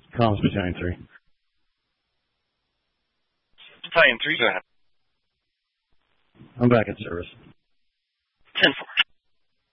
Comms Battalion 3. Battalion 3, go ahead. I'm back in service. 10-4.